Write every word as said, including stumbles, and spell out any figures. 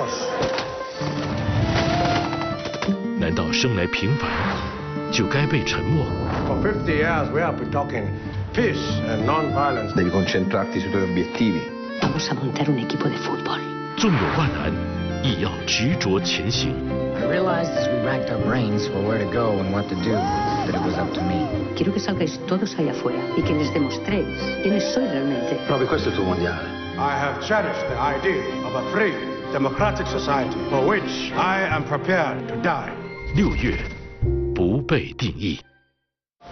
boss. 难道生来平凡就该被沉默？ For fifty years we have been talking peace and non-violence. Devi concentrarti sui tuoi obiettivi. Vamos a montar un equipo de fútbol. 纵有万难，亦要执着前行。 I realized as we racked our brains for where to go and what to do, that it was up to me. Quiero que salgáis todos allá afuera y que les demostréis quiénes sois realmente. Provi, questo è il tuo mondiale. I have cherished the idea of a free, democratic society for which I am prepared to die. 六月，不被定义。